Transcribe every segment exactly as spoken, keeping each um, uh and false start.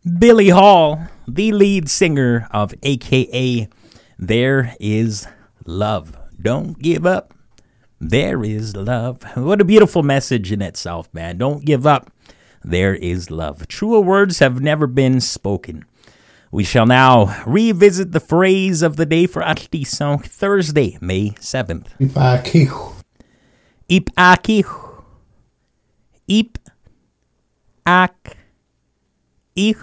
Billy Hall, the lead singer of A K A There Is Love. Don't give up. There is love. What a beautiful message in itself, man. Don't give up. There is love. Truer words have never been spoken. We shall now revisit the phrase of the day for Atlisong, Thursday, May seventh. Ip-akih. Ip-akih. Ip-ak-ich.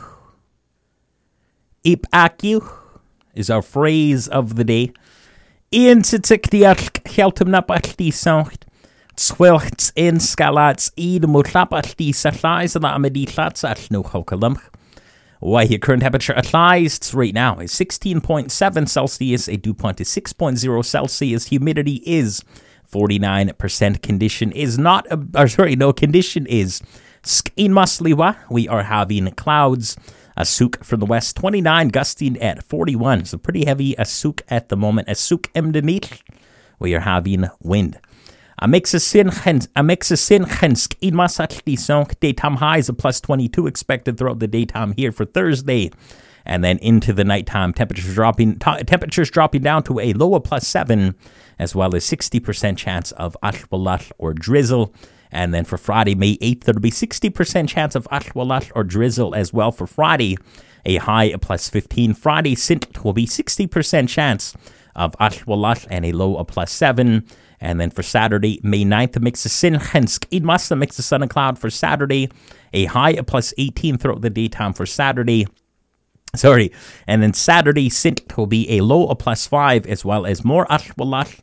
Ip-akih is our phrase of the day. Ian titikdiach heltum nap Atlisong. Swelchts in scalats id mutlap Atlisachlies and amedichlats at no hokalumch. Why your current temperature at least right now is sixteen point seven Celsius, a dew point is six point zero Celsius, humidity is forty-nine percent, condition is not, a, or sorry, no, condition is skin masliwa. We are having clouds, Asuk from the west, twenty-nine, gusting at forty-one, so pretty heavy Asuk at the moment. Asuk emdenich, we are having wind. A mix of sin a mix of sin hensk in Masatlisong. Daytime highs of plus twenty-two expected throughout the daytime here for Thursday, and then into the nighttime temperatures dropping t- temperatures dropping down to a low of plus seven, as well as sixty percent chance of ashwalat or drizzle. And then for Friday, May eighth, there'll be sixty percent chance of ashwalat or drizzle as well for Friday, a high of plus fifteen. Friday Sint will be sixty percent chance of ashwalat and a low of plus seven. And then for Saturday, May ninth, a mix of sin hensk in masa, mix of sun and cloud for Saturday, a high of plus eighteen throughout the daytime for Saturday. Sorry, and then Saturday, Sint will be a low of plus five, as well as more ashwalat